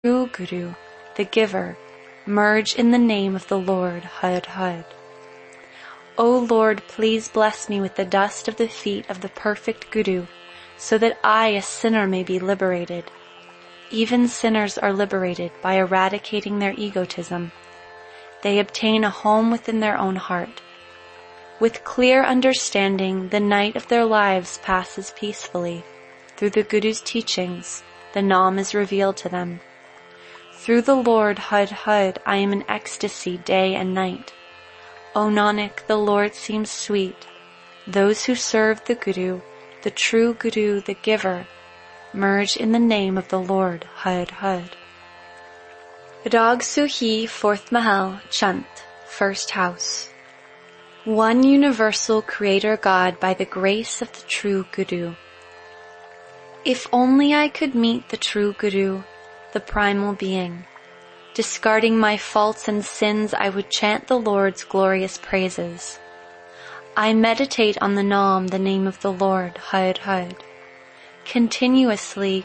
true Guru, the giver, merge in the name of the Lord, Har Har. O Lord, please bless me with the dust of the feet of the perfect Guru, so that I, a sinner, may be liberated. Even sinners are liberated by eradicating their egotism. They obtain a home within their own heart. With clear understanding, the night of their lives passes peacefully. Through the Guru's teachings, the Naam is revealed to them. Through the Lord, Har Har, I am in ecstasy day and night. O Nanak, the Lord seems sweet. Those who serve the Guru, the true Guru, the giver, merge in the name of the Lord, Har Har. Rag Suhi, 4th Mahal, Chant, 1st House. One universal Creator God by the grace of the true Guru. If only I could meet the true Guru, the primal being. Discarding my faults and sins, I would chant the Lord's glorious praises. I meditate on the Naam, the name of the Lord, Har Har. Continually,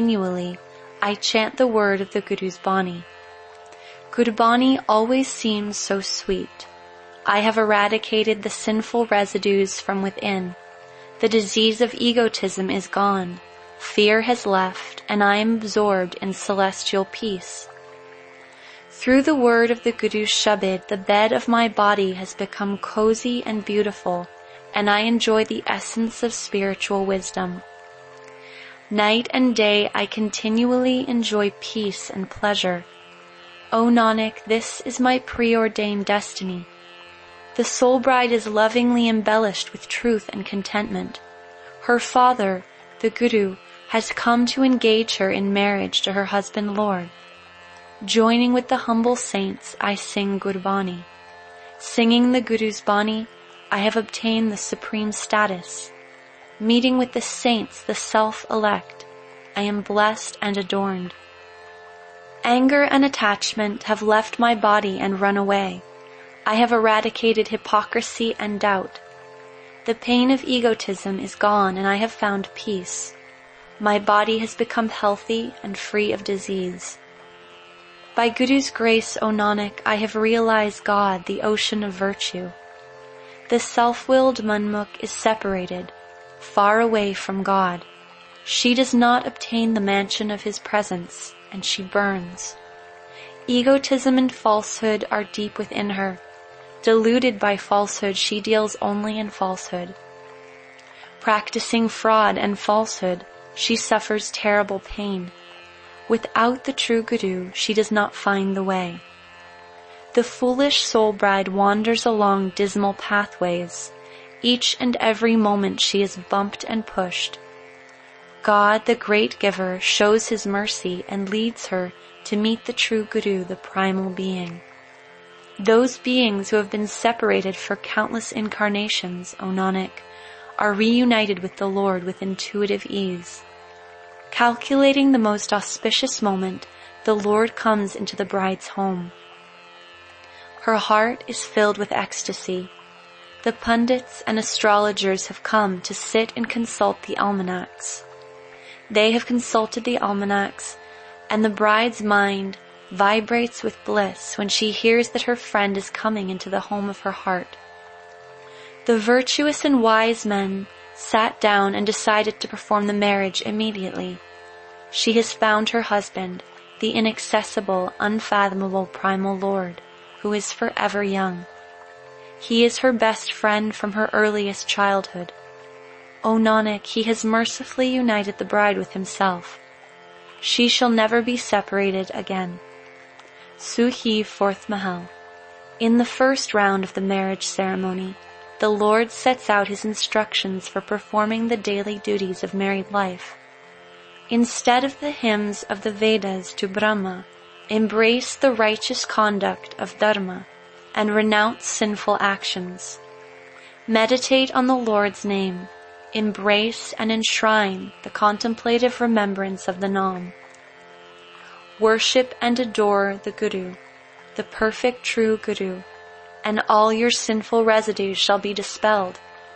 I chant the word of the Guru's Bani. Gurbani always seems so sweet. I have eradicated the sinful residues from within. The disease of egotism is gone. Fear has left, and I am absorbed in celestial peace. Through the word of the Guru's Shabad, the bed of my body has become cozy and beautiful, and I enjoy the essence of spiritual wisdom. Night and day I continually enjoy peace and pleasure. O Nanak, this is my preordained destiny. The soul bride is lovingly embellished with truth and contentment. Her father, the Guru, has come to engage her in marriage to her husband Lord. Joining with the humble saints, I sing Gurbani. Singing the Guru's Bani, I have obtained the supreme status. Meeting with the saints, the self-elect, I am blessed and adorned. Anger and attachment have left my body and run away. I have eradicated hypocrisy and doubt. The pain of egotism is gone, and I have found peace. My body has become healthy and free of disease. By Guru's grace, O Nanak, I have realized God, the ocean of virtue. The self-willed Manmukh is separated, far away from God. She does not obtain the mansion of His presence, and she burns. Egotism and falsehood are deep within her. Deluded by falsehood, she deals only in falsehood. Practicing fraud and falsehood, she suffers terrible pain. Without the true Guru, she does not find the way. The foolish soul bride wanders along dismal pathways. Each and every moment she is bumped and pushed. God, the great giver, shows His mercy and leads her to meet the true Guru, the primal being. Those beings who have been separated for countless incarnations, O Nanak, are reunited with the Lord with intuitive ease. Calculating the most auspicious moment, the Lord comes into the bride's home. Her heart is filled with ecstasy. The pundits and astrologers have come to sit and consult the almanacs. They have consulted the almanacs, and the bride's mind vibrates with bliss when she hears that her friend is coming into the home of her heart. The virtuous and wise men sat down and decided to perform the marriage immediately. She has found her husband, the inaccessible, unfathomable primal Lord, who is forever young. He is her best friend from her earliest childhood. O Nanak, He has mercifully united the bride with Himself. She shall never be separated again. Suhi, 4th Mahal. In the first round of the marriage ceremony, the Lord sets out His instructions for performing the daily duties of married life. Instead of the hymns of the Vedas to Brahma, embrace the righteous conduct of Dharma and renounce sinful actions. Meditate on the Lord's name. Embrace and enshrine the contemplative remembrance of the Naam. Worship and adore the Guru, the perfect true Guru, and all your sinful residues shall be dispelled.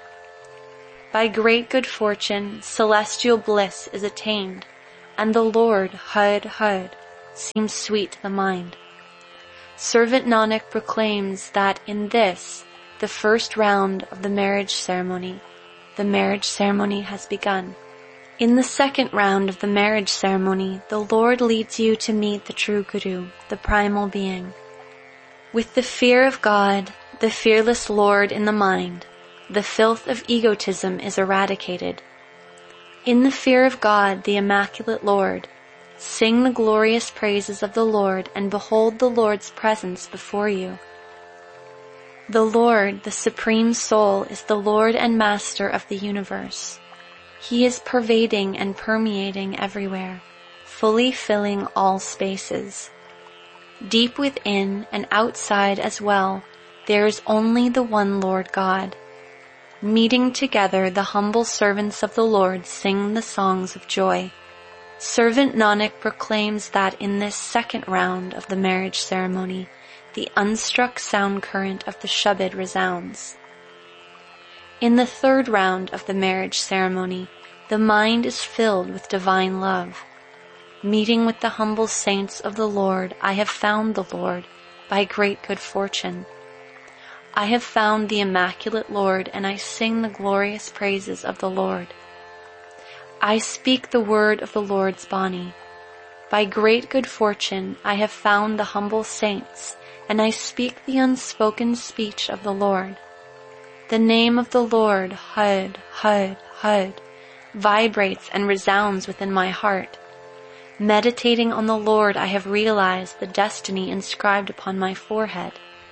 By great good fortune, celestial bliss is attained, and the Lord, Har Har, seems sweet to the mind. Servant Nanak proclaims that in this, the first round of the marriage ceremony has begun. In the second round of the marriage ceremony, the Lord leads you to meet the true Guru, the primal being. With the fear of God, the fearless Lord in the mind, the filth of egotism is eradicated. In the fear of God, the immaculate Lord, sing the glorious praises of the Lord and behold the Lord's presence before you. The Lord, the Supreme Soul, is the Lord and Master of the universe. He is pervading and permeating everywhere, fully filling all spaces. Deep within and outside as well, there is only the one Lord God. Meeting together, the humble servants of the Lord sing the songs of joy. Servant Nanak proclaims that in this second round of the marriage ceremony, the unstruck sound current of the Shabad resounds. In the third round of the marriage ceremony, the mind is filled with divine love. Meeting with the humble saints of the Lord, I have found the Lord by great good fortune. I have found the immaculate Lord, and I sing the glorious praises of the Lord. I speak the word of the Lord's Bani. By great good fortune, I have found the humble saints, and I speak the unspoken speech of the Lord. The name of the Lord, Hud, Hud, Hud, vibrates and resounds within my heart. Meditating on the Lord, I have realized the destiny inscribed upon my forehead.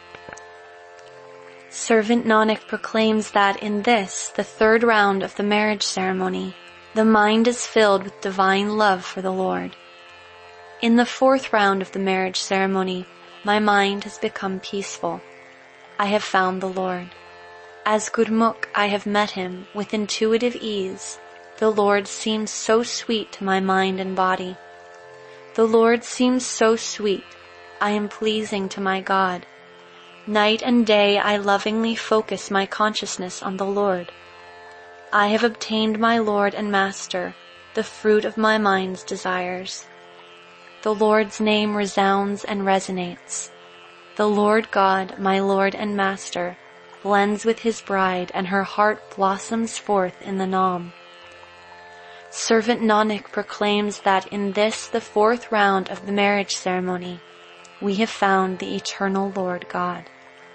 Servant Nanak proclaims that in this, the third round of the marriage ceremony, the mind is filled with divine love for the Lord. In the fourth round of the marriage ceremony, my mind has become peaceful. I have found the Lord. As Gurmukh, I have met him with intuitive ease. The Lord seems so sweet to my mind and body. The Lord seems so sweet. I am pleasing to my God. Night and day I lovingly focus my consciousness on the Lord. I have obtained my Lord and Master, the fruit of my mind's desires. The Lord's name resounds and resonates. The Lord God, my Lord and Master, blends with his bride, and her heart blossoms forth in the Nam. Servant Nanak proclaims that in this, the fourth round of the marriage ceremony, we have found the eternal Lord God.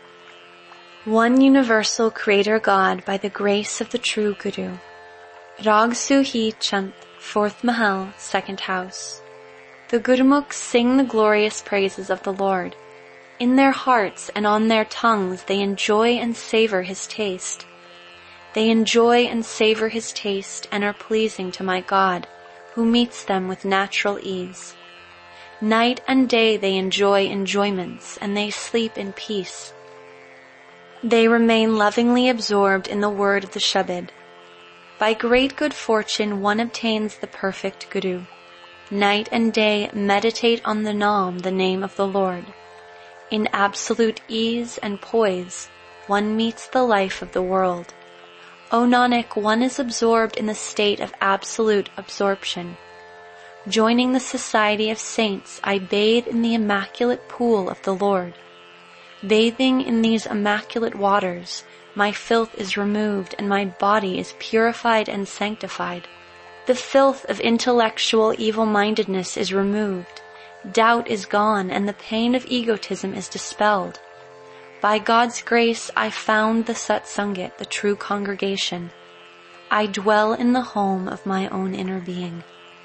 One universal Creator God by the grace of the true Guru. Rag Suhi Chant, 4th Mahal, 2nd House. The Gurmukhs sing the glorious praises of the Lord. In their hearts and on their tongues they enjoy and savor his taste. They enjoy and savor his taste and are pleasing to my God, who meets them with natural ease. Night and day they enjoy enjoyments, and they sleep in peace. They remain lovingly absorbed in the word of the Shabad. By great good fortune one obtains the perfect Guru. Night and day meditate on the Nam, the name of the Lord. In absolute ease and poise, one meets the life of the world. O Nanak, one is absorbed in the state of absolute absorption. Joining the society of saints, I bathe in the immaculate pool of the Lord. Bathing in these immaculate waters, my filth is removed and my body is purified and sanctified. The filth of intellectual evil-mindedness is removed. Doubt is gone and the pain of egotism is dispelled. By God's grace, I found the Satsangit, the true congregation. I dwell in the home of my own inner being.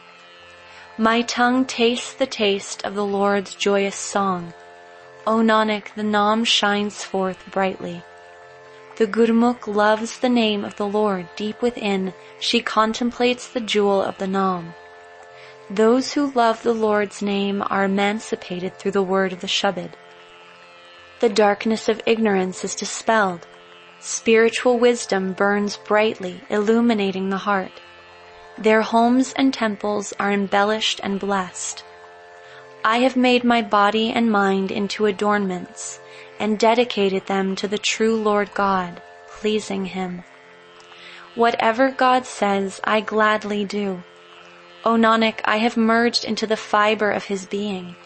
My tongue tastes the taste of the Lord's joyous song. O Nanak, the Nam shines forth brightly. The Gurmukh loves the name of the Lord. Deep within, she contemplates the jewel of the Nam. Those who love the Lord's name are emancipated through the word of the Shabad. The darkness of ignorance is dispelled. Spiritual wisdom burns brightly, illuminating the heart. Their homes and temples are embellished and blessed. I have made my body and mind into adornments and dedicated them to the true Lord God, pleasing him. Whatever God says, I gladly do. O Nanak, I have merged into the fiber of his being.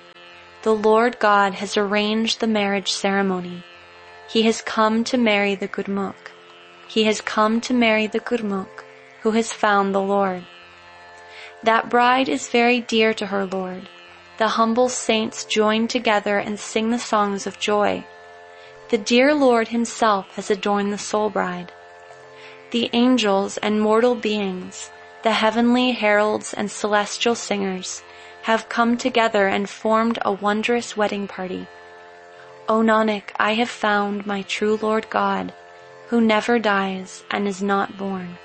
the Lord God has arranged the marriage ceremony. He has come to marry the Gurmukh. He has come to marry the Gurmukh who has found the Lord. That bride is very dear to her Lord. The humble saints join together and sing the songs of joy. The dear Lord himself has adorned the soul bride. The angels and mortal beings, the heavenly heralds and celestial singers, have come together and formed a wondrous wedding party. O Nanak, I have found my true Lord God, who never dies and is not born.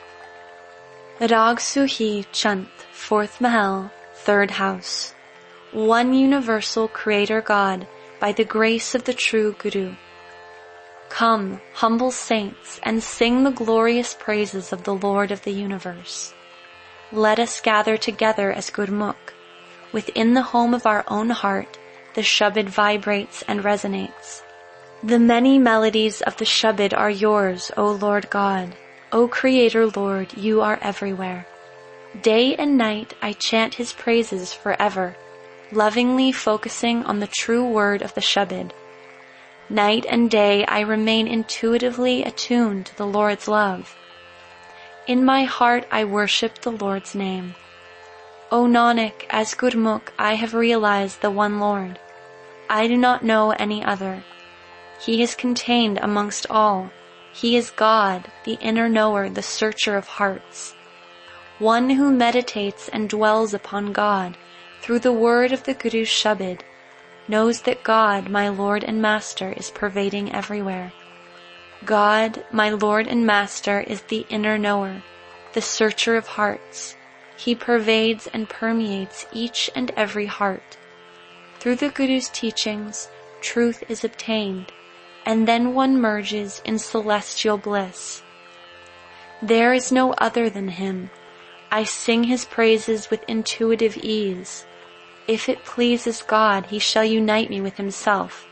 Rag Suhi Chant, 4th Mahal, 3rd House. One universal Creator God, by the grace of the true Guru. Come, humble saints, and sing the glorious praises of the Lord of the universe. Let us gather together as Gurmukh. Within the home of our own heart, the Shabad vibrates and resonates. The many melodies of the Shabad are yours, O Lord God. O Creator Lord, you are everywhere. Day and night I chant his praises forever, lovingly focusing on the true word of the Shabad. Night and day I remain intuitively attuned to the Lord's love. In my heart I worship the Lord's name. O Nanak, as Gurmukh I have realized the one Lord. I do not know any other. He is contained amongst all. He is God, the inner knower, the searcher of hearts. One who meditates and dwells upon God through the word of the Guru's Shabad knows that God, my Lord and Master, is pervading everywhere. God, my Lord and Master, is the inner knower, the searcher of hearts. He pervades and permeates each and every heart. Through the Guru's teachings, truth is obtained, and then one merges in celestial bliss. There is no other than him. I sing his praises with intuitive ease. If it pleases God, he shall unite me with himself.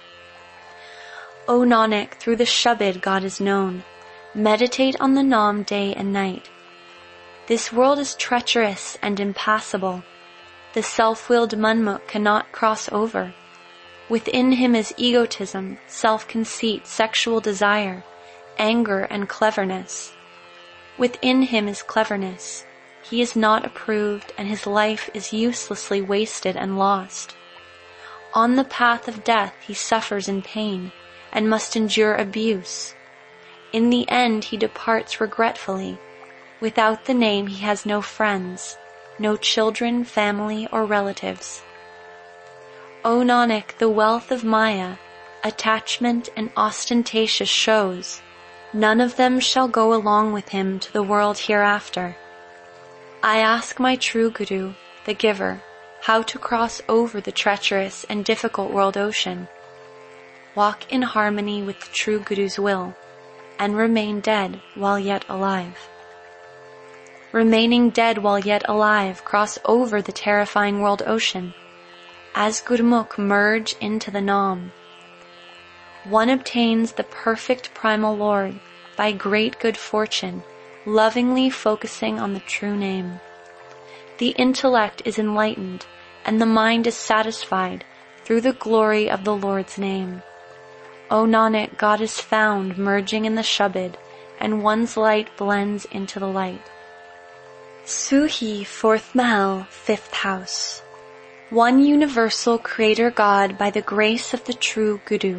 O Nanak, through the Shabad God is known. Meditate on the Naam day and night. This world is treacherous and impassable. The self-willed Manmukh cannot cross over. Within him is egotism, self-conceit, sexual desire, anger, and cleverness. Within him is cleverness. He is not approved, and his life is uselessly wasted and lost. On the path of death he suffers in pain, and must endure abuse. In the end he departs regretfully. Without the name he has no friends, no children, family, or relatives. O Nanak, the wealth of Maya, attachment and ostentatious shows, none of them shall go along with him to the world hereafter. I ask my true Guru, the giver, how to cross over the treacherous and difficult world ocean. Walk in harmony with the true Guru's will, and remain dead while yet alive. Remaining dead while yet alive, cross over the terrifying world ocean. As Gurmukh merge into the Naam. One obtains the perfect primal Lord by great good fortune, lovingly focusing on the true name. The intellect is enlightened, and the mind is satisfied through the glory of the Lord's name. O Nanak, God is found merging in the Shabad, and one's light blends into the light. Suhi, 4th Mahal, 5th House. One universal Creator God by the grace of the true Guru.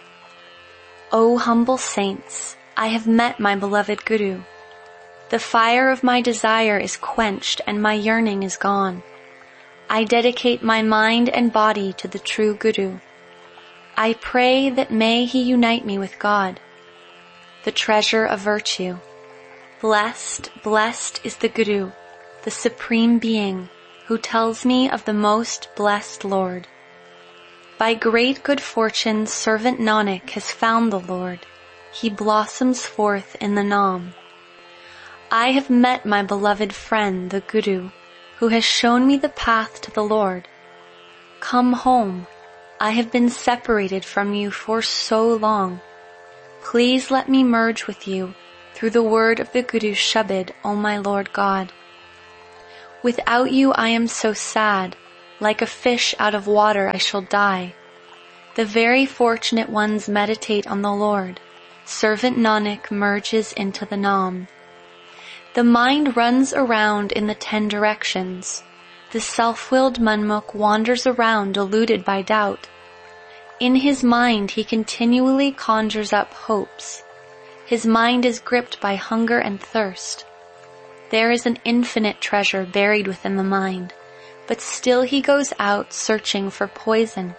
O humble saints, I have met my beloved Guru. The fire of my desire is quenched and my yearning is gone. I dedicate my mind and body to the true Guru. I pray that may he unite me with God, the treasure of virtue. Blessed, blessed is the Guru, the Supreme Being, who tells me of the most blessed Lord. By great good fortune, servant Nanak has found the Lord. He blossoms forth in the Naam. I have met my beloved friend, the Guru, who has shown me the path to the Lord. Come home. I have been separated from you for so long. Please let me merge with you through the word of the Guru's Shabad, O my Lord God. Without you I am so sad. Like a fish out of water I shall die. The very fortunate ones meditate on the Lord. Servant Nanak merges into the Nam. The mind runs around in the 10 directions. The self-willed Manmukh wanders around deluded by doubt. In his mind he continually conjures up hopes. His mind is gripped by hunger and thirst. There is an infinite treasure buried within the mind, but still he goes out searching for poison.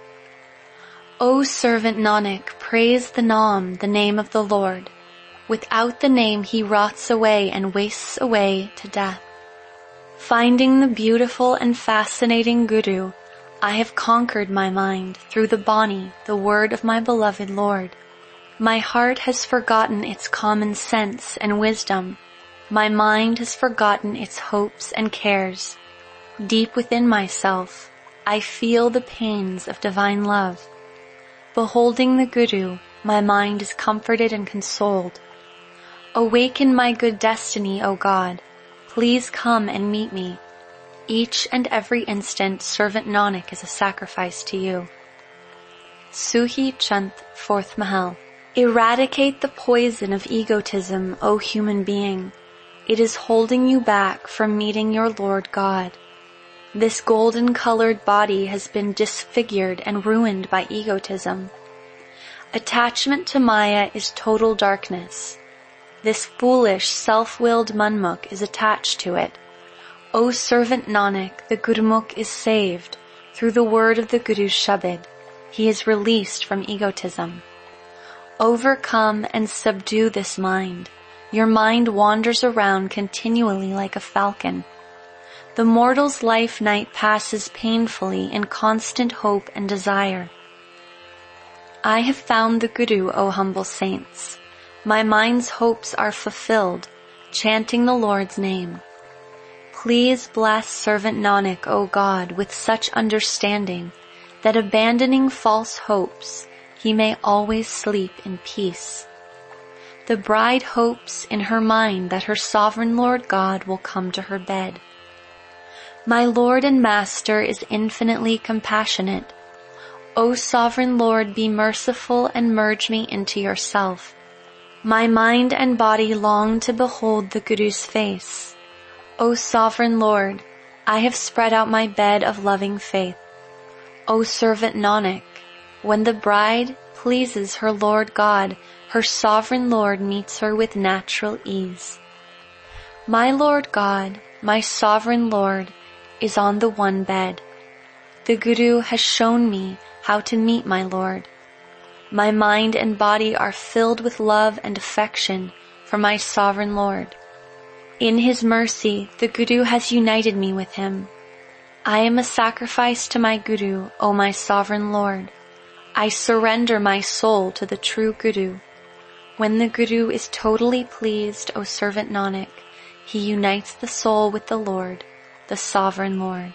O servant Nanak, praise the Nam, the name of the Lord. Without the name he rots away and wastes away to death. Finding the beautiful and fascinating Guru, I have conquered my mind through the Bani, the word of my beloved Lord. My heart has forgotten its common sense and wisdom. My mind has forgotten its hopes and cares. Deep within myself, I feel the pains of divine love. Beholding the Guru, my mind is comforted and consoled. Awaken my good destiny, O God. Please come and meet me. Each and every instant, servant Nanak is a sacrifice to you. Suhi Chant, 4th Mahal. Eradicate the poison of egotism, O human being. It is holding you back from meeting your Lord God. This golden-colored body has been disfigured and ruined by egotism. Attachment to Maya is total darkness. This foolish, self-willed Manmukh is attached to it. O servant Nanak, the Gurmukh is saved. Through the word of the Guru's Shabad, he is released from egotism. Overcome and subdue this mind. Your mind wanders around continually like a falcon. The mortal's life-night passes painfully in constant hope and desire. I have found the Guru, O humble saints. My mind's hopes are fulfilled, chanting the Lord's name. Please bless servant Nanak, O God, with such understanding that abandoning false hopes, he may always sleep in peace. The bride hopes in her mind that her sovereign Lord God will come to her bed. My Lord and Master is infinitely compassionate. O sovereign Lord, be merciful and merge me into yourself. My mind and body long to behold the Guru's face. O sovereign Lord, I have spread out my bed of loving faith. O servant Nanak, when the bride pleases her Lord God, her sovereign Lord meets her with natural ease. My Lord God, my sovereign Lord, is on the one bed. The Guru has shown me how to meet my Lord. My mind and body are filled with love and affection for my sovereign Lord. In his mercy, the Guru has united me with him. I am a sacrifice to my Guru, O my sovereign Lord. I surrender my soul to the true Guru. When the Guru is totally pleased, O servant Nanak, he unites the soul with the Lord, the sovereign Lord.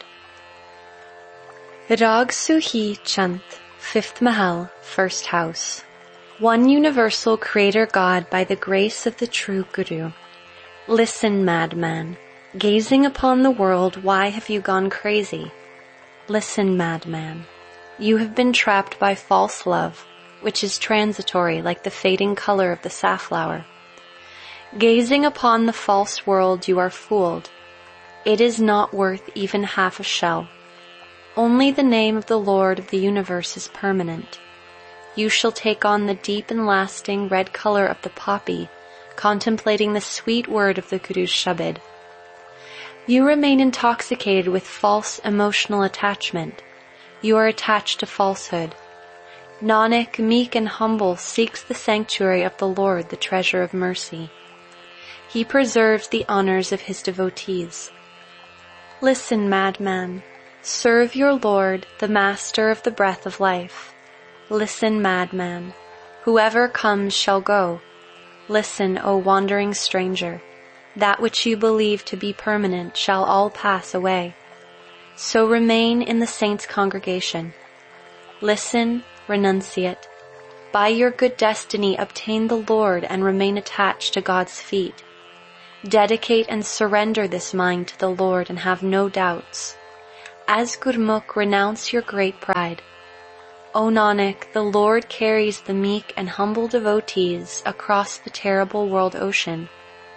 Rag Suhi Chant, 5th Mahal, 1st House. One universal Creator God by the grace of the true Guru. Listen, madman. Gazing upon the world, why have you gone crazy? Listen, madman. You have been trapped by false love, which is transitory like the fading color of the safflower. Gazing upon the false world, you are fooled. It is not worth even half a shell. Only the name of the Lord of the universe is permanent. You shall take on the deep and lasting red color of the poppy, contemplating the sweet word of the Guru's Shabad. You remain intoxicated with false emotional attachment. You are attached to falsehood. Nanak, meek and humble, seeks the sanctuary of the Lord, the treasure of mercy. He preserves the honors of his devotees. Listen, madman. Serve your Lord, the Master of the breath of life. Listen, madman. Whoever comes shall go. Listen, O wandering stranger. That which you believe to be permanent shall all pass away. So remain in the saints' congregation. Listen, renunciate. By your good destiny obtain the Lord and remain attached to God's feet. Dedicate and surrender this mind to the Lord and have no doubts. As Gurmukh, renounce your great pride. O Nanak, the Lord carries the meek and humble devotees across the terrible world ocean.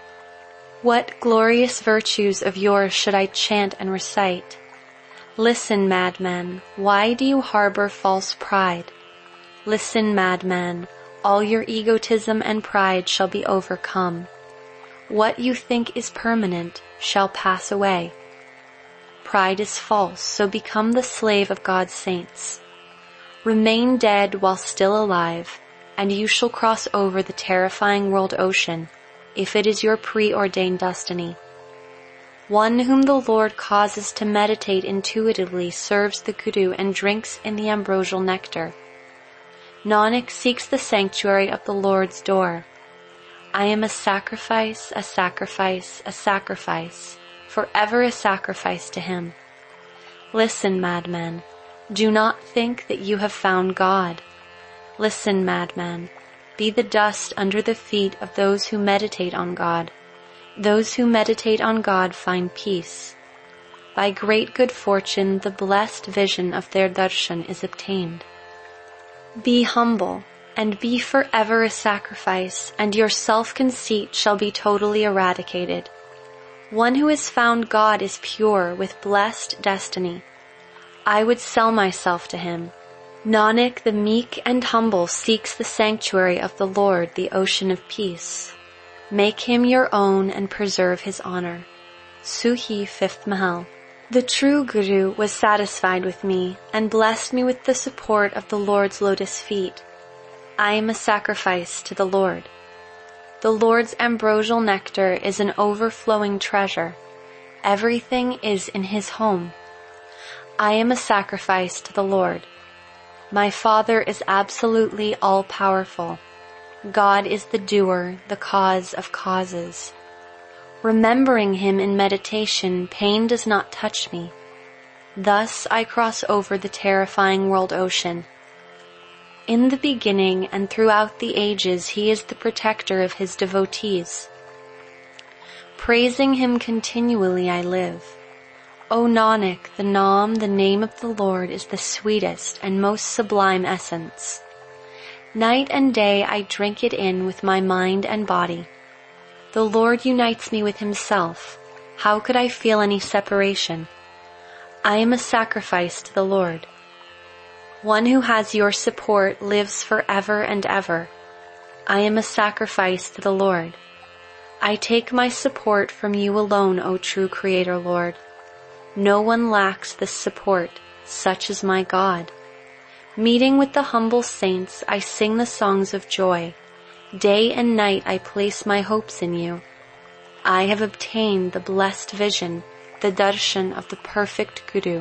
What glorious virtues of yours should I chant and recite? Listen, madman, why do you harbor false pride? Listen, madman, all your egotism and pride shall be overcome. What you think is permanent shall pass away. Pride is false, so become the slave of God's saints. Remain dead while still alive, and you shall cross over the terrifying world ocean, if it is your preordained destiny. One whom the Lord causes to meditate intuitively serves the Guru and drinks in the ambrosial nectar. Nanak seeks the sanctuary of the Lord's door. I am a sacrifice, a sacrifice, a sacrifice, forever a sacrifice to him. Listen, madman, do not think that you have found God. Listen, madman, be the dust under the feet of those who meditate on God. Those who meditate on God find peace. By great good fortune, the blessed vision of their darshan is obtained. Be humble, and be forever a sacrifice, and your self-conceit shall be totally eradicated. One who has found God is pure with blessed destiny. I would sell myself to him. Nanak, the meek and humble, seeks the sanctuary of the Lord, the ocean of peace. Make him your own and preserve his honor. Suhi, 5th Mahal. The true Guru was satisfied with me and blessed me with the support of the Lord's lotus feet. I am a sacrifice to the Lord. The Lord's ambrosial nectar is an overflowing treasure. Everything is in his home. I am a sacrifice to the Lord. My Father is absolutely all-powerful. God is the doer, the cause of causes. Remembering him in meditation, pain does not touch me. Thus I cross over the terrifying world ocean. In the beginning and throughout the ages, he is the protector of his devotees. Praising him continually I live. O Nanak, the Naam, the name of the Lord, is the sweetest and most sublime essence. Night and day I drink it in with my mind and body. The Lord unites me with himself. How could I feel any separation? I am a sacrifice to the Lord. One who has your support lives forever and ever. I am a sacrifice to the Lord. I take my support from you alone, O true Creator Lord. No one lacks this support, such is my God. Meeting with the humble saints, I sing the songs of joy. Day and night I place my hopes in you. I have obtained the blessed vision, the darshan of the perfect Guru.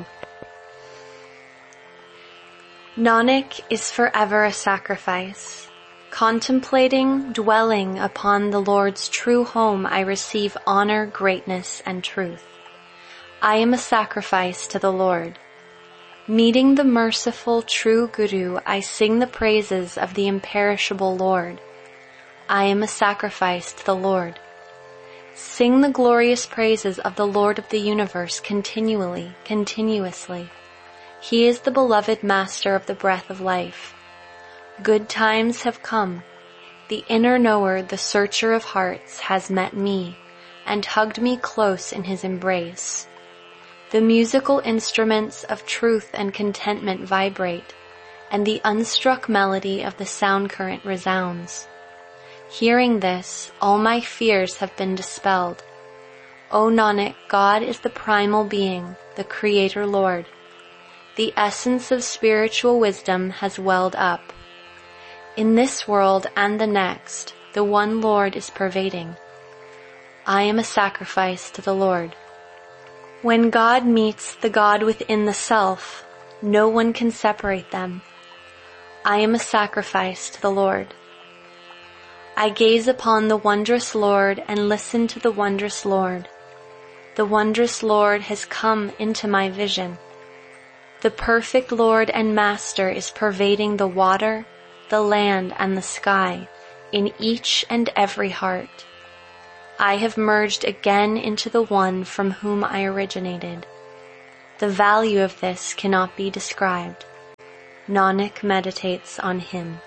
Nanak is forever a sacrifice. Contemplating, dwelling upon the Lord's true home, I receive honor, greatness, and truth. I am a sacrifice to the Lord. Meeting the merciful true Guru, I sing the praises of the imperishable Lord. I am a sacrifice to the Lord. Sing the glorious praises of the Lord of the universe continually, continuously. He is the beloved master of the breath of life. Good times have come. The inner knower, the searcher of hearts, has met me and hugged me close in his embrace. The musical instruments of truth and contentment vibrate, and the unstruck melody of the sound current resounds. Hearing this, all my fears have been dispelled. O Nanak, God is the primal being, the Creator Lord. The essence of spiritual wisdom has welled up. In this world and the next, the one Lord is pervading. I am a sacrifice to the Lord. When God meets the God within the self, no one can separate them. I am a sacrifice to the Lord. I gaze upon the wondrous Lord and listen to the wondrous Lord. The wondrous Lord has come into my vision. The perfect Lord and Master is pervading the water, the land, and the sky in each and every heart. I have merged again into the one from whom I originated. The value of this cannot be described. Nanak meditates on him.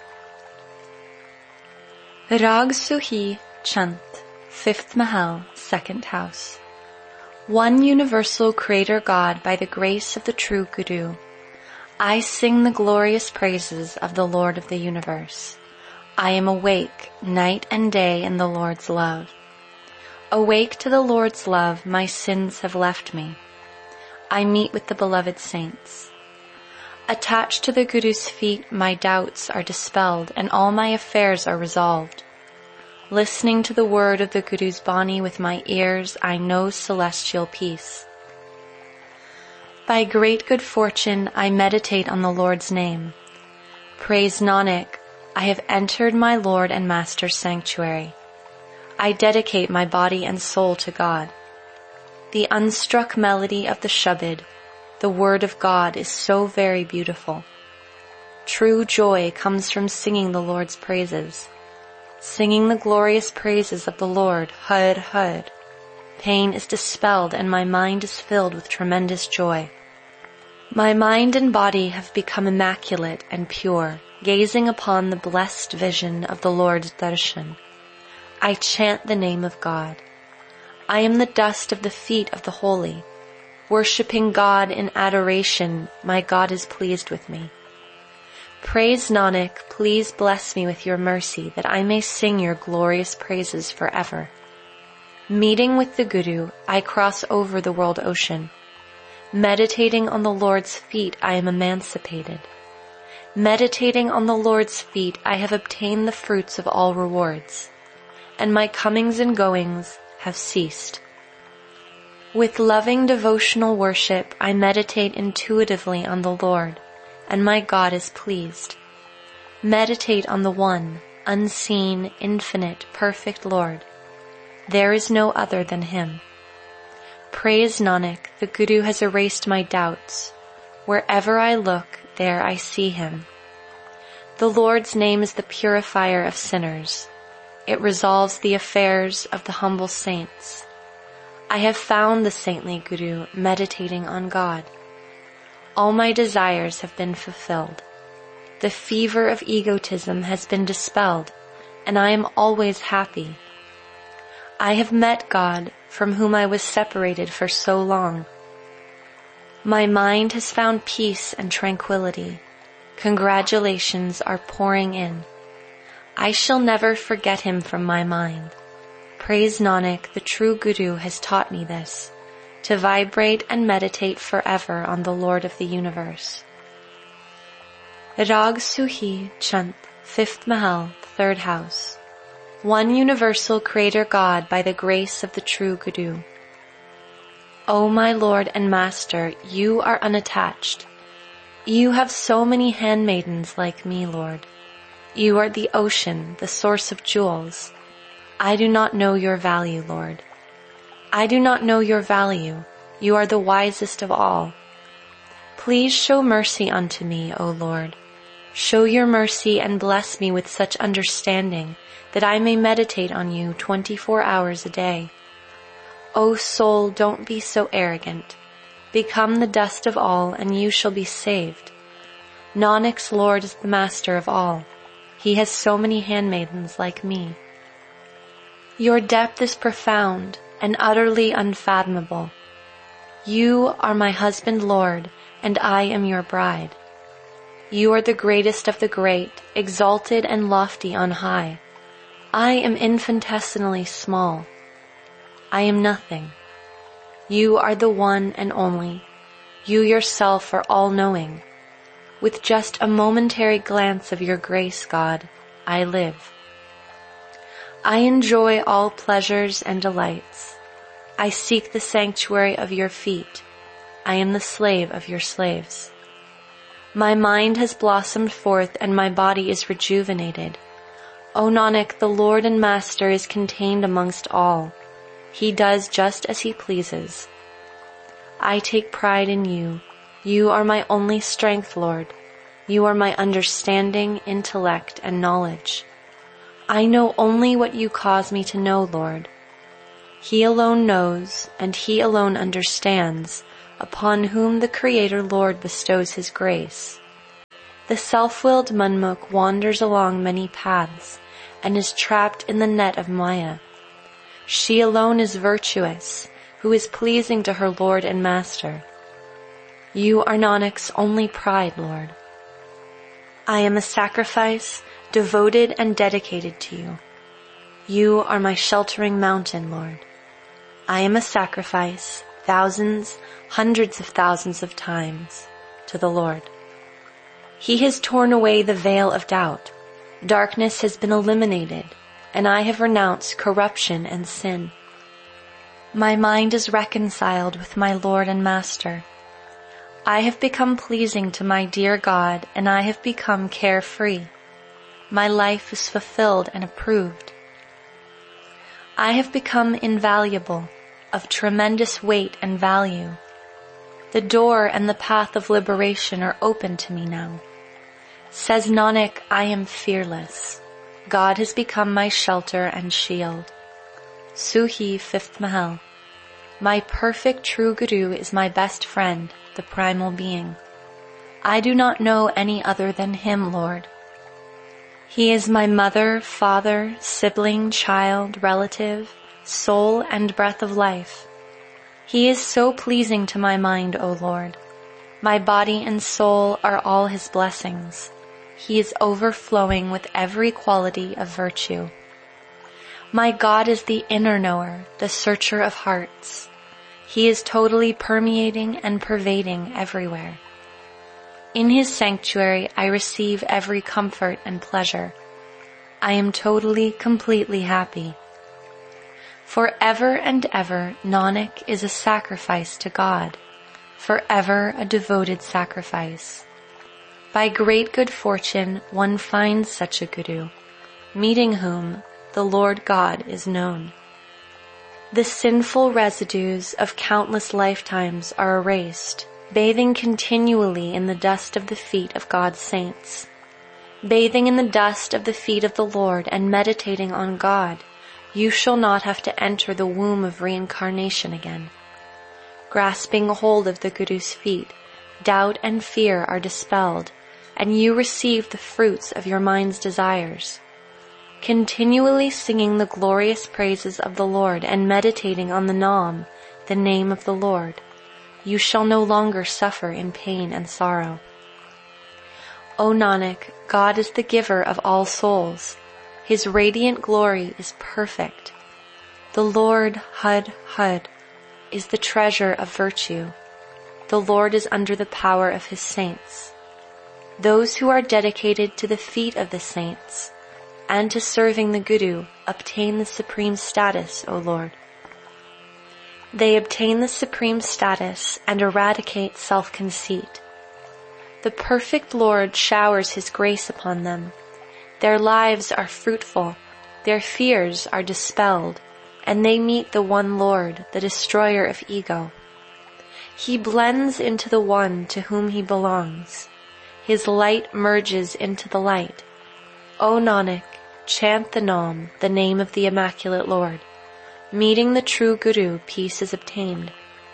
Rag Suhi Chant, 5th Mahal, 2nd house. One universal Creator God, by the grace of the true Guru, I sing the glorious praises of the Lord of the universe. I am awake night and day in the Lord's love. Awake to the Lord's love, my sins have left me. I meet with the beloved saints. Attached to the Guru's feet, my doubts are dispelled and all my affairs are resolved. Listening to the word of the Guru's Bani with my ears, I know celestial peace. By great good fortune, I meditate on the Lord's name. Praise Nanak, I have entered my Lord and Master's sanctuary. I dedicate my body and soul to God. The unstruck melody of the Shabad, the word of God, is so very beautiful. True joy comes from singing the Lord's praises. Singing the glorious praises of the Lord, Har Har. Pain is dispelled and my mind is filled with tremendous joy. My mind and body have become immaculate and pure, gazing upon the blessed vision of the Lord's darshan. I chant the name of God. I am the dust of the feet of the holy. Worshipping God in adoration, my God is pleased with me. Praise Nanak, please bless me with your mercy that I may sing your glorious praises forever. Meeting with the Guru, I cross over the world ocean. Meditating on the Lord's feet, I am emancipated. Meditating on the Lord's feet, I have obtained the fruits of all rewards, and my comings and goings have ceased. With loving devotional worship, I meditate intuitively on the Lord, and my God is pleased. Meditate on the one, unseen, infinite, perfect Lord. There is no other than Him. Praise Nanak, the Guru has erased my doubts. Wherever I look, there I see Him. The Lord's name is the purifier of sinners. It resolves the affairs of the humble saints. I have found the saintly Guru meditating on God. All my desires have been fulfilled. The fever of egotism has been dispelled, and I am always happy. I have met God, from whom I was separated for so long. My mind has found peace and tranquility. Congratulations are pouring in. I shall never forget Him from my mind. Praise Nanak, the true Guru has taught me this, to vibrate and meditate forever on the Lord of the universe. Rag Suhi Chant, 5th Mahal, 3rd house. One universal Creator God, by the grace of the true Guru. O my Lord and Master, you are unattached. You have so many handmaidens like me, Lord. You are the ocean, the source of jewels. I do not know your value, Lord. I do not know your value. You are the wisest of all. Please show mercy unto me, O Lord. Show your mercy and bless me with such understanding that I may meditate on you 24 hours a day. O soul, don't be so arrogant. Become the dust of all and you shall be saved. Nanak's Lord is the master of all. He has so many handmaidens like me. Your depth is profound and utterly unfathomable. You are my husband, Lord, and I am your bride. You are the greatest of the great, exalted and lofty on high. I am infinitesimally small. I am nothing. You are the one and only. You yourself are all-knowing. With just a momentary glance of your grace, God, I live. I enjoy all pleasures and delights. I seek the sanctuary of your feet. I am the slave of your slaves. My mind has blossomed forth and my body is rejuvenated. O Nanak, the Lord and Master is contained amongst all. He does just as He pleases. I take pride in you. You are my only strength, Lord. You are my understanding, intellect, and knowledge. I know only what you cause me to know, Lord. He alone knows, and He alone understands upon whom the Creator Lord bestows his grace. The self-willed Manmukh wanders along many paths and is trapped in the net of Maya. She alone is virtuous, who is pleasing to her Lord and Master. You are Nanak's only pride, Lord. I am a sacrifice, devoted and dedicated to you. You are my sheltering mountain, Lord. I am a sacrifice, thousands, hundreds of thousands of times, to the Lord. He has torn away the veil of doubt. Darkness has been eliminated, and I have renounced corruption and sin. My mind is reconciled with my Lord and Master. I have become pleasing to my dear God, and I have become carefree. My life is fulfilled and approved. I have become invaluable, of tremendous weight and value. The door and the path of liberation are open to me now. Says Nanak, I am fearless. God has become my shelter and shield. Suhi, 5th Mahal. My perfect true Guru is my best friend, the primal being. I do not know any other than him, Lord. He is my mother, father, sibling, child, relative, soul, and breath of life. He is so pleasing to my mind, O Lord. My body and soul are all his blessings. He is overflowing with every quality of virtue. My God is the inner knower, the searcher of hearts. He is totally permeating and pervading everywhere. In his sanctuary I receive every comfort and pleasure. I am totally, completely happy. Forever and ever, Nanak is a sacrifice to God, forever a devoted sacrifice. By great good fortune, one finds such a Guru, meeting whom the Lord God is known. The sinful residues of countless lifetimes are erased, bathing continually in the dust of the feet of God's saints. Bathing in the dust of the feet of the Lord and meditating on God, you shall not have to enter the womb of reincarnation again. Grasping hold of the Guru's feet, doubt and fear are dispelled, and you receive the fruits of your mind's desires. Continually singing the glorious praises of the Lord and meditating on the Naam, the name of the Lord, you shall no longer suffer in pain and sorrow. O Nanak, God is the giver of all souls. His radiant glory is perfect. The Lord, Hud, Hud, is the treasure of virtue. The Lord is under the power of his saints. Those who are dedicated to the feet of the saints and to serving the Guru obtain the supreme status, O Lord. They obtain the supreme status and eradicate self-conceit. The perfect Lord showers his grace upon them. Their lives are fruitful, their fears are dispelled, and they meet the one Lord, the destroyer of ego. He blends into the one to whom he belongs. His light merges into the light. O Nanak, chant the Naam, the name of the Immaculate Lord. Meeting the true Guru, peace is obtained.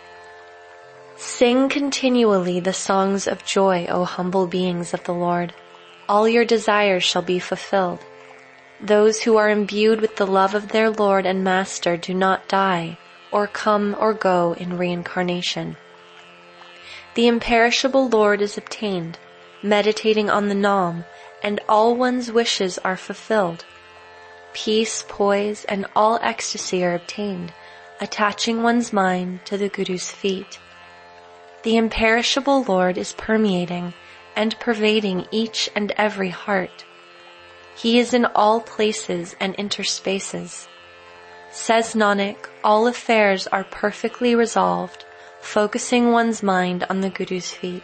Sing continually the songs of joy, O humble beings of the Lord. All your desires shall be fulfilled. Those who are imbued with the love of their Lord and Master do not die, or come or go in reincarnation. The imperishable Lord is obtained, meditating on the Naam, and all one's wishes are fulfilled. Peace, poise, and all ecstasy are obtained, attaching one's mind to the Guru's feet. The imperishable Lord is permeating and pervading each and every heart. He is in all places and interspaces. Says Nanak, all affairs are perfectly resolved, focusing one's mind on the Guru's feet.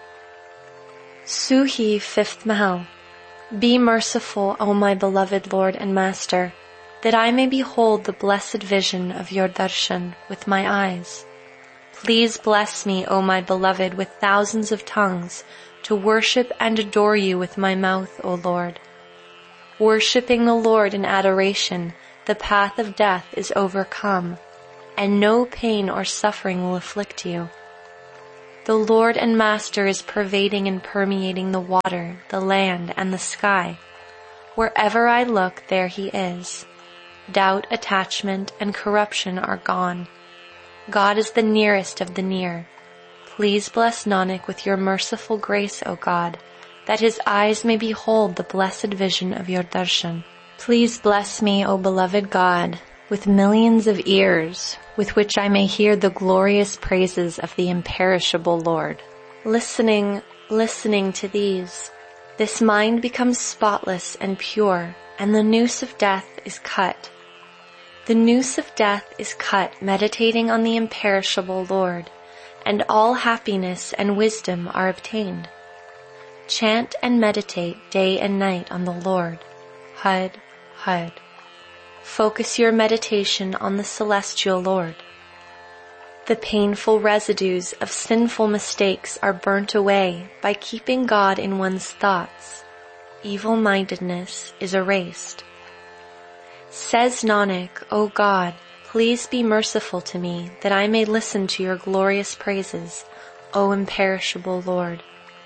Suhi, 5th Mahal. Be merciful, O my beloved Lord and Master, that I may behold the blessed vision of your darshan with my eyes. Please bless me, O my beloved, with thousands of tongues, to worship and adore you with my mouth, O Lord. Worshipping the Lord in adoration, the path of death is overcome, and no pain or suffering will afflict you. The Lord and Master is pervading and permeating the water, the land, and the sky. Wherever I look, there He is. Doubt, attachment, and corruption are gone. God is the nearest of the near. Please bless Nanak with your merciful grace, O God, that his eyes may behold the blessed vision of your darshan. Please bless me, O beloved God, with millions of ears, with which I may hear the glorious praises of the imperishable Lord. Listening to these, this mind becomes spotless and pure, and the noose of death is cut. The noose of death is cut meditating on the imperishable Lord, and all happiness and wisdom are obtained. Chant and meditate day and night on the Lord. Hud, Hud. Focus your meditation on the celestial Lord. The painful residues of sinful mistakes are burnt away by keeping God in one's thoughts. Evil-mindedness is erased. Says Nanak, O God, please be merciful to me that I may listen to your glorious praises, O imperishable Lord.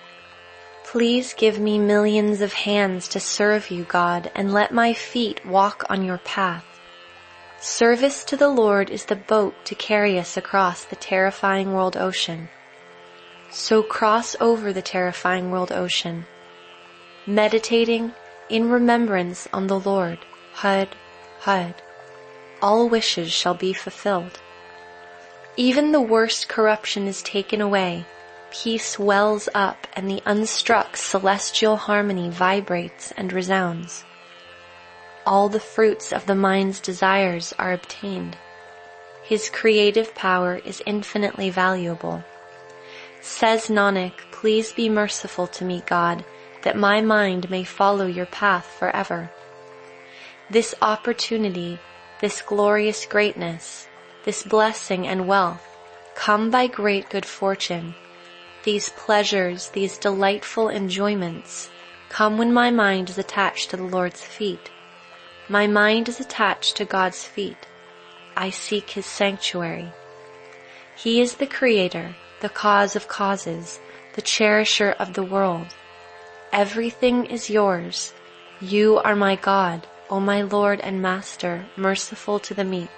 Please give me millions of hands to serve you, God, and let my feet walk on your path. Service to the Lord is the boat to carry us across the terrifying world ocean. So cross over the terrifying world ocean, meditating in remembrance on the Lord. Hud, Hud. All wishes shall be fulfilled. Even the worst corruption is taken away. Peace wells up, and the unstruck celestial harmony vibrates and resounds. All the fruits of the mind's desires are obtained. His creative power is infinitely valuable. Says Nanak, please be merciful to me, God, that my mind may follow your path forever. This opportunity, this glorious greatness, this blessing and wealth come by great good fortune. These pleasures, these delightful enjoyments, come when my mind is attached to the Lord's feet. My mind is attached to God's feet. I seek His sanctuary. He is the Creator, the cause of causes, the cherisher of the world. Everything is yours. You are my God, O my Lord and Master, merciful to the meek.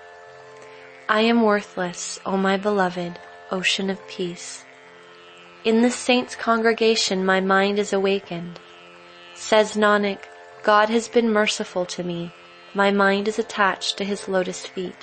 I am worthless, O my beloved, ocean of peace. In the saints' congregation my mind is awakened. Says Nanak, God has been merciful to me. My mind is attached to His lotus feet.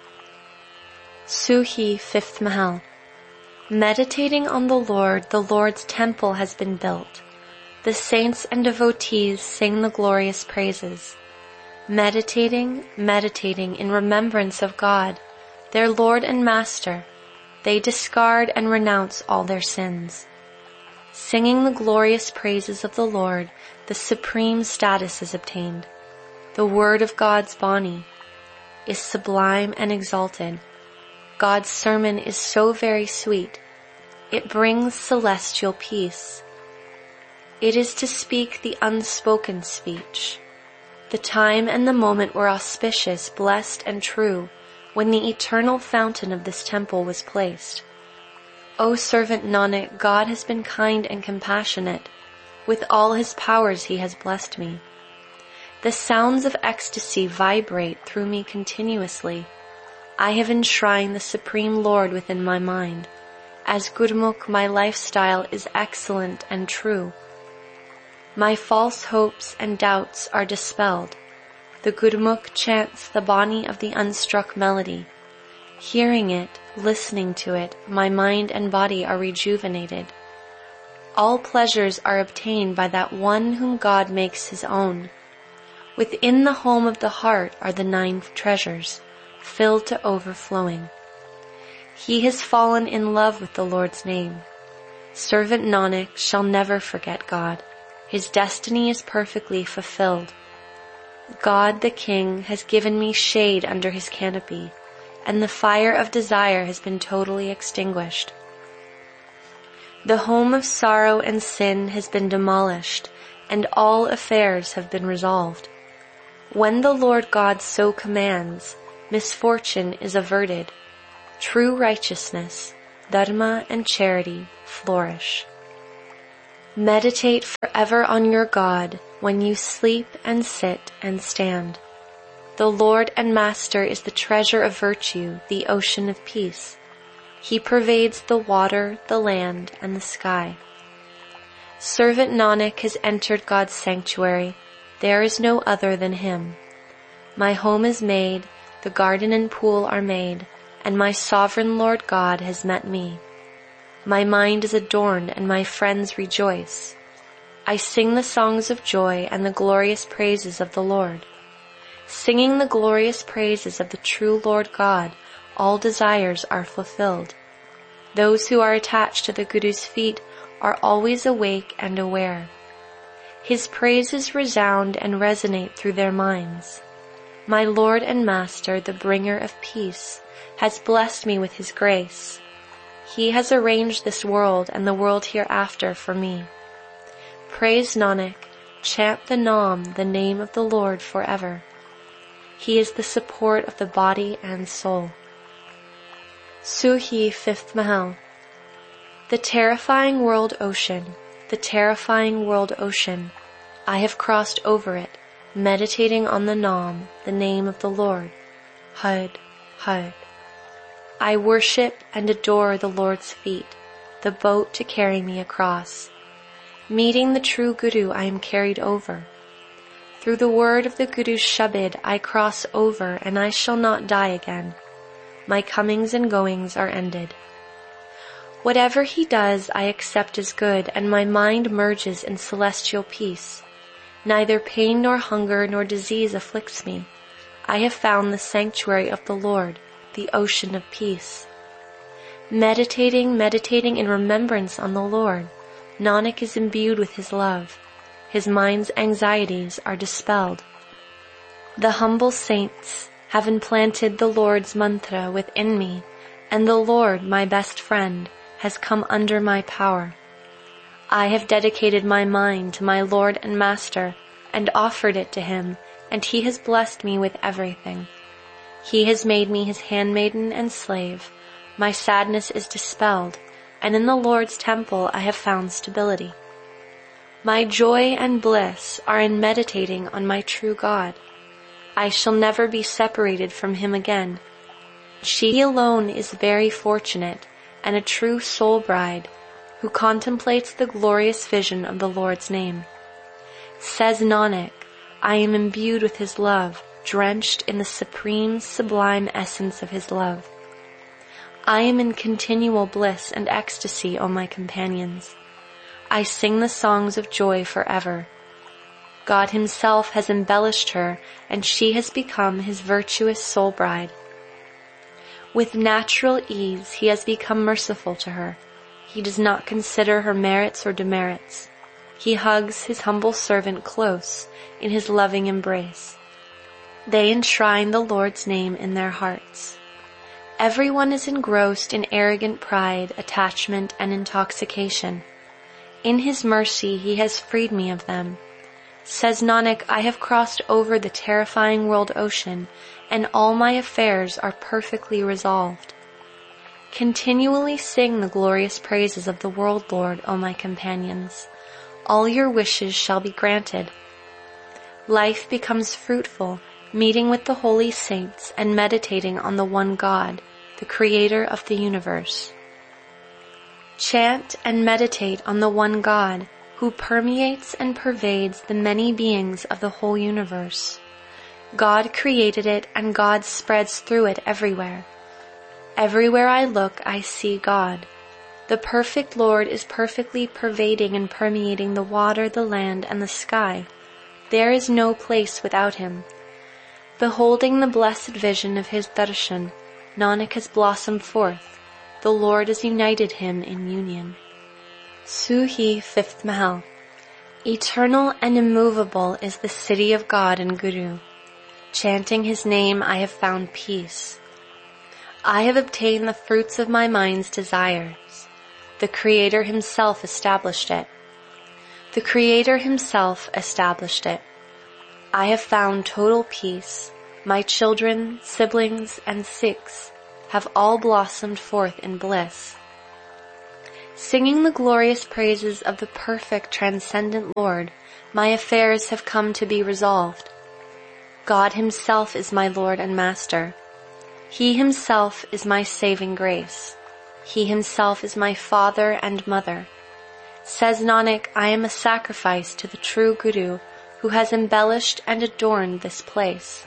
Suhi, 5th Mahal. Meditating on the Lord's temple has been built. The saints and devotees sing the glorious praises. Meditating in remembrance of God, their Lord and Master, they discard and renounce all their sins. Singing the glorious praises of the Lord, the supreme status is obtained. The word of God's Bani is sublime and exalted. God's sermon is so very sweet. It brings celestial peace. It is to speak the unspoken speech. The time and the moment were auspicious, blessed, and true when the eternal fountain of this temple was placed. O servant Nanak, God has been kind and compassionate. With all His powers He has blessed me. The sounds of ecstasy vibrate through me continuously. I have enshrined the Supreme Lord within my mind. As Gurmukh, my lifestyle is excellent and true. My false hopes and doubts are dispelled. The Gurmukh chants the Bani of the unstruck melody. Hearing it, listening to it, my mind and body are rejuvenated. All pleasures are obtained by that one whom God makes His own. Within the home of the heart are the 9 treasures, filled to overflowing. He has fallen in love with the Lord's name. Servant Nanak shall never forget God. His destiny is perfectly fulfilled. God the King has given me shade under His canopy, and the fire of desire has been totally extinguished. The home of sorrow and sin has been demolished, and all affairs have been resolved. When the Lord God so commands, misfortune is averted. True righteousness, dharma, and charity flourish. Meditate forever on your God when you sleep and sit and stand. The Lord and Master is the treasure of virtue, the ocean of peace. He pervades the water, the land, and the sky. Servant Nanak has entered God's sanctuary. There is no other than him. My home is made, the garden and pool are made, and my sovereign Lord God has met me. My mind is adorned and my friends rejoice. I sing the songs of joy and the glorious praises of the Lord. Singing the glorious praises of the true Lord God, all desires are fulfilled. Those who are attached to the Guru's feet are always awake and aware. His praises resound and resonate through their minds. My Lord and Master, the bringer of peace, has blessed me with his grace. He has arranged this world and the world hereafter for me. Praise Nanak, chant the Naam, the name of the Lord forever. He is the support of the body and soul. Suhi, 5th Mahal. The terrifying world ocean, the terrifying world ocean, I have crossed over it, meditating on the Naam, the name of the Lord. Hud, Hud. I worship and adore the Lord's feet, the boat to carry me across. Meeting the true Guru, I am carried over. Through the word of the Guru's Shabad, I cross over, and I shall not die again. My comings and goings are ended. Whatever he does, I accept as good, and my mind merges in celestial peace. Neither pain nor hunger nor disease afflicts me. I have found the sanctuary of the Lord, the ocean of peace. Meditating in remembrance on the Lord, Nanak is imbued with his love. His mind's anxieties are dispelled. The humble saints have implanted the Lord's mantra within me, and the Lord, my best friend, has come under my power. I have dedicated my mind to my Lord and Master and offered it to him, and he has blessed me with everything. He has made me his handmaiden and slave. My sadness is dispelled, and in the Lord's temple I have found stability. My joy and bliss are in meditating on my true God. I shall never be separated from him again. She alone is very fortunate and a true soul bride who contemplates the glorious vision of the Lord's name. Says Nanak, I am imbued with his love, drenched in the supreme sublime essence of his love. I am in continual bliss and ecstasy, O my companions. I sing the songs of joy forever. God himself has embellished her, and she has become his virtuous soul bride. With natural ease, he has become merciful to her. He does not consider her merits or demerits. He hugs his humble servant close in his loving embrace. They enshrine the Lord's name in their hearts. Everyone is engrossed in arrogant pride, attachment, and intoxication. In his mercy, he has freed me of them. Says Nanak, I have crossed over the terrifying world ocean, and all my affairs are perfectly resolved. Continually sing the glorious praises of the world Lord, O my companions. All your wishes shall be granted. Life becomes fruitful, meeting with the holy saints and meditating on the one God, the Creator of the universe. Chant and meditate on the one God, who permeates and pervades the many beings of the whole universe. God created it, and God spreads through it everywhere. Everywhere I look, I see God. The perfect Lord is perfectly pervading and permeating the water, the land, and the sky. There is no place without him. Beholding the blessed vision of his darshan, Nanak has blossomed forth. The Lord has united him in union. Suhi, 5th Mahal. Eternal and immovable is the city of God and Guru. Chanting his name, I have found peace. I have obtained the fruits of my mind's desires. The Creator himself established it. The Creator himself established it. I have found total peace. My children, siblings, and Sikhs have all blossomed forth in bliss. Singing the glorious praises of the perfect transcendent Lord, my affairs have come to be resolved. God himself is my Lord and Master. He himself is my saving grace. He himself is my father and mother. Says Nanak, I am a sacrifice to the true Guru who has embellished and adorned this place.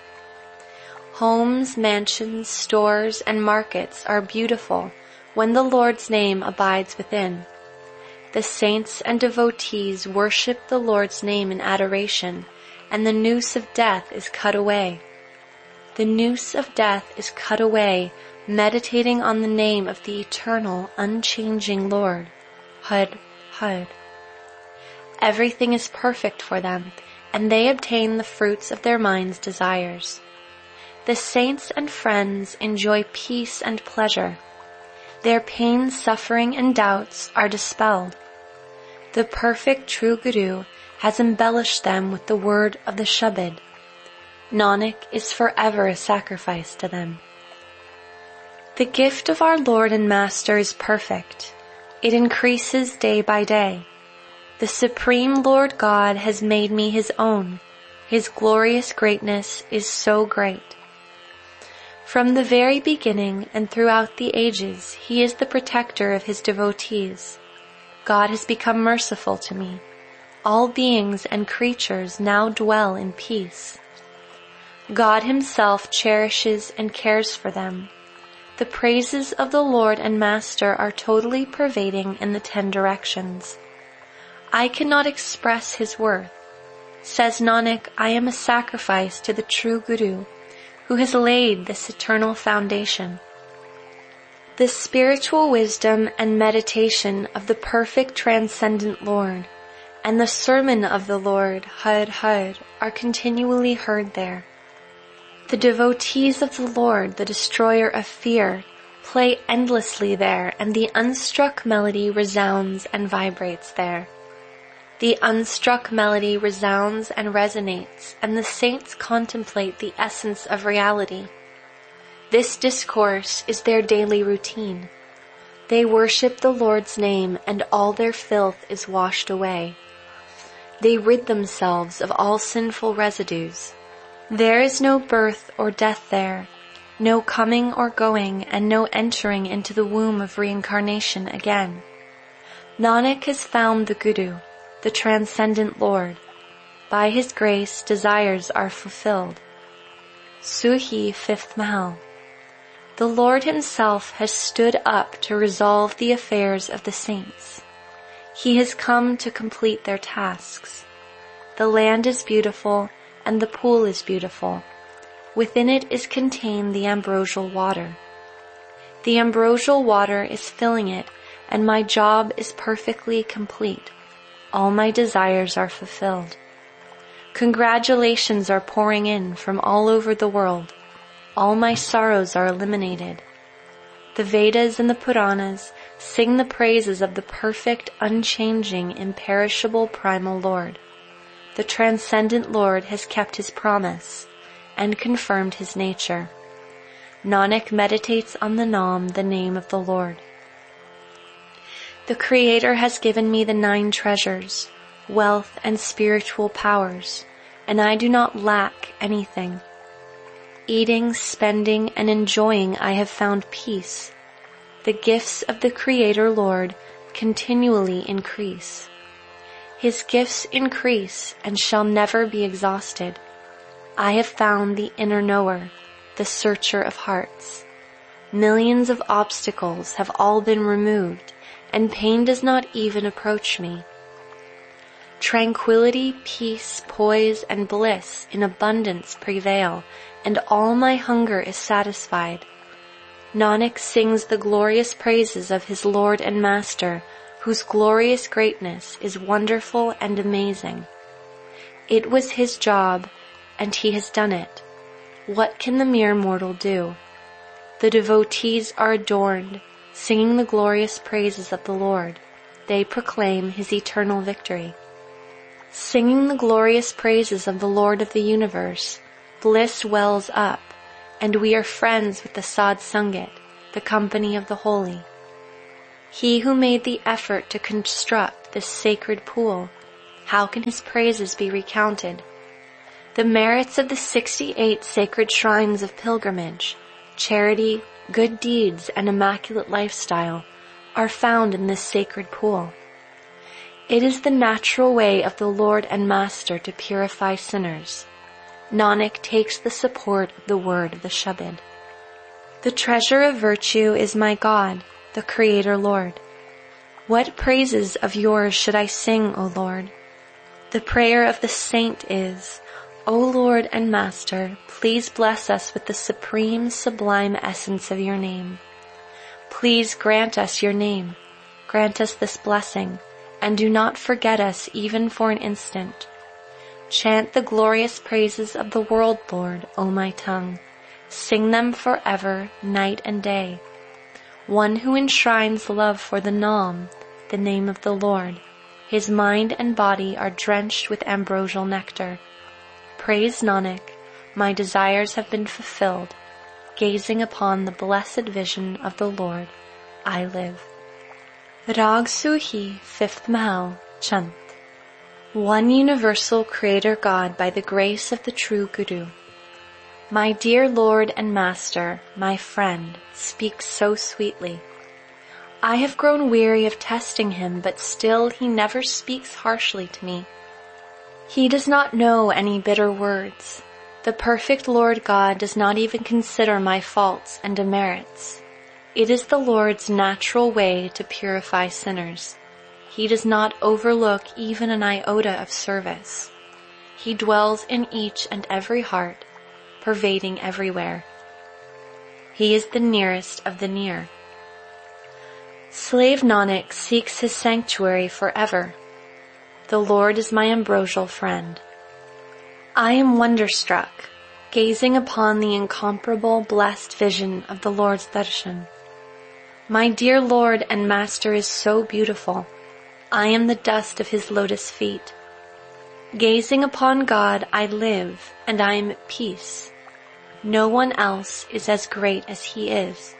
Homes, mansions, stores, and markets are beautiful when the Lord's name abides within. The saints and devotees worship the Lord's name in adoration, and the noose of death is cut away. The noose of death is cut away, meditating on the name of the eternal, unchanging Lord. Hud, Hud. Everything is perfect for them, and they obtain the fruits of their mind's desires. The saints and friends enjoy peace and pleasure. Their pain, suffering, and doubts are dispelled. The perfect true Guru has embellished them with the word of the Shabad. Nanak is forever a sacrifice to them. The gift of our Lord and Master is perfect. It increases day by day. The Supreme Lord God has made me his own. His glorious greatness is so great. From the very beginning and throughout the ages, he is the protector of his devotees. God has become merciful to me. All beings and creatures now dwell in peace. God himself cherishes and cares for them. The praises of the Lord and Master are totally pervading in the 10 directions. I cannot express his worth. Says Nanak, I am a sacrifice to the true Guru, who has laid this eternal foundation. The spiritual wisdom and meditation of the perfect transcendent Lord and the sermon of the Lord, Har Har, are continually heard there. The devotees of the Lord, the destroyer of fear, play endlessly there, and the unstruck melody resounds and vibrates there. The unstruck melody resounds and resonates, and the saints contemplate the essence of reality. This discourse is their daily routine. They worship the Lord's name, and all their filth is washed away. They rid themselves of all sinful residues. There is no birth or death there, no coming or going, and no entering into the womb of reincarnation again. Nanak has found the Guru, the transcendent Lord. By his grace, desires are fulfilled. Suhi, 5th Mahal. The Lord himself has stood up to resolve the affairs of the saints. He has come to complete their tasks. The land is beautiful, and the pool is beautiful. Within it is contained the ambrosial water. The ambrosial water is filling it, and my job is perfectly complete. All my desires are fulfilled. Congratulations are pouring in from all over the world. All my sorrows are eliminated. The Vedas and the Puranas sing the praises of the perfect, unchanging, imperishable primal Lord. The transcendent Lord has kept his promise and confirmed his nature. Nanak meditates on the Nam, the name of the Lord. The Creator has given me the 9 treasures, wealth and spiritual powers, and I do not lack anything. Eating, spending, and enjoying I have found peace. The gifts of the Creator Lord continually increase. His gifts increase and shall never be exhausted. I have found the inner knower, the searcher of hearts. Millions of obstacles have all been removed, and pain does not even approach me. Tranquility, peace, poise, and bliss in abundance prevail, and all my hunger is satisfied. Nanak sings the glorious praises of his Lord and Master, whose glorious greatness is wonderful and amazing. It was his job, and he has done it. What can the mere mortal do? The devotees are adorned, singing the glorious praises of the Lord. They proclaim his eternal victory. Singing the glorious praises of the Lord of the universe, bliss wells up, and we are friends with the Sadh Sangat, the company of the holy. He who made the effort to construct this sacred pool, how can his praises be recounted? The merits of the 68 sacred shrines of pilgrimage, charity, good deeds, and immaculate lifestyle are found in this sacred pool. It is the natural way of the Lord and Master to purify sinners. Nanak takes the support of the word of the Shabad. The treasure of virtue is my God, the Creator Lord. What praises of yours should I sing, O Lord? The prayer of the saint is, O Lord and Master, please bless us with the supreme sublime essence of your name. Please grant us your name, grant us this blessing, and do not forget us even for an instant. Chant the glorious praises of the world, Lord, O my tongue. Sing them forever, night and day. One who enshrines love for the Naam, the name of the Lord, his mind and body are drenched with ambrosial nectar. Praise Nanak, my desires have been fulfilled. Gazing upon the blessed vision of the Lord, I live. Rag Suhi, 5th Mahal, Chant. One universal Creator God by the grace of the true Guru. My dear Lord and Master, my friend, speaks so sweetly. I have grown weary of testing him, but still he never speaks harshly to me. He does not know any bitter words. The perfect Lord God does not even consider my faults and demerits. It is the Lord's natural way to purify sinners. He does not overlook even an iota of service. He dwells in each and every heart, pervading everywhere. He is the nearest of the near. Slave Nanak seeks his sanctuary forever. The Lord is my ambrosial friend. I am wonderstruck, gazing upon the incomparable blessed vision of the Lord's darshan. My dear Lord and Master is so beautiful. I am the dust of his lotus feet. Gazing upon God, I live, and I am at peace. No one else is as great as he is.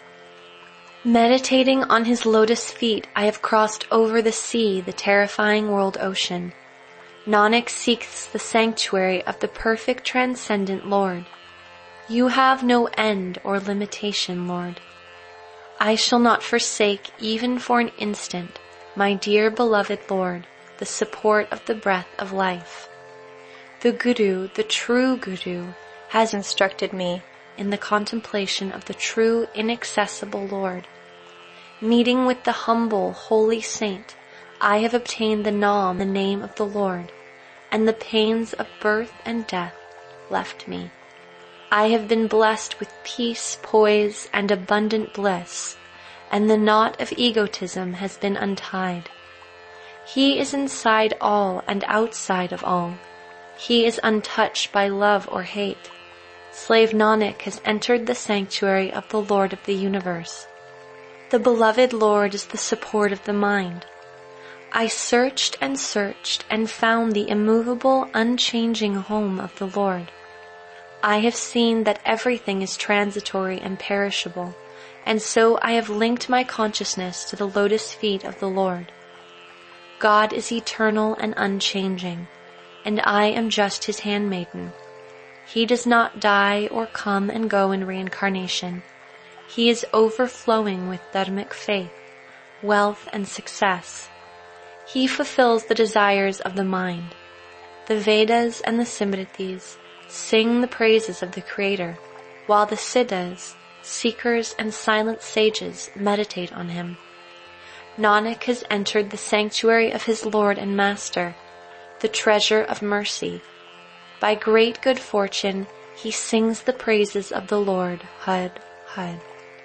Meditating on his lotus feet, I have crossed over the sea, the terrifying world ocean. Nanak seeks the sanctuary of the perfect transcendent Lord. You have no end or limitation, Lord. I shall not forsake, even for an instant, my dear beloved Lord, the support of the breath of life. The Guru, the true Guru, has instructed me in the contemplation of the true inaccessible Lord. Meeting with the humble, holy saint, I have obtained the Naam, the name of the Lord, and the pains of birth and death left me. I have been blessed with peace, poise, and abundant bliss, and the knot of egotism has been untied. He is inside all and outside of all. He is untouched by love or hate. Slave Nanak has entered the sanctuary of the Lord of the universe. The beloved Lord is the support of the mind. I searched and found the immovable, unchanging home of the Lord. I have seen that everything is transitory and perishable, and so I have linked my consciousness to the lotus feet of the Lord. God is eternal and unchanging, and I am just his handmaiden. He does not die or come and go in reincarnation. He is overflowing with dharmic faith, wealth, and success. He fulfills the desires of the mind. The Vedas and the Simritis sing the praises of the Creator, while the Siddhas, seekers and silent sages meditate on him. Nanak has entered the sanctuary of his Lord and Master, the treasure of mercy. By great good fortune, he sings the praises of the Lord, Had, Had.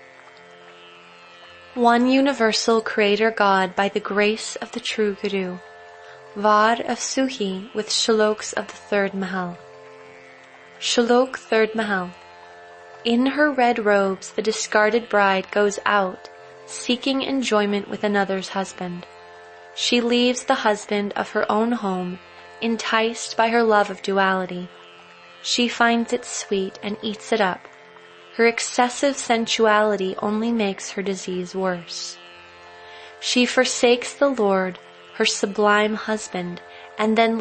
One universal Creator God by the grace of the true Guru. Var of Suhi with shloks of the 3rd Mahal. Shlok 3rd Mahal. In her red robes the discarded bride goes out, seeking enjoyment with another's husband. She leaves the husband of her own home, enticed by her love of duality. She finds it sweet and eats it up. Her excessive sensuality only makes her disease worse. She forsakes the Lord, her sublime husband, and then